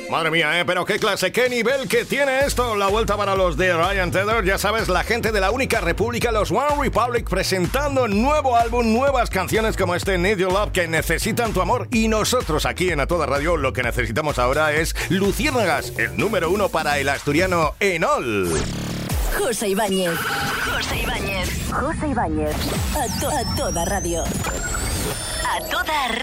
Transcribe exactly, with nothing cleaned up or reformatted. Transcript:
Madre mía, ¿eh? Pero qué clase, qué nivel que tiene esto. La vuelta para los de Ryan Tedder. Ya sabes, la gente de la única república, los One Republic, presentando nuevo álbum, nuevas canciones como este Need Your Love, que necesitan tu amor. Y nosotros aquí en A Toda Radio lo que necesitamos ahora es Luciérnagas, el número uno para el asturiano Enol. José Ibáñez. José Ibáñez. José Ibáñez. A, to- a Toda Radio. A Toda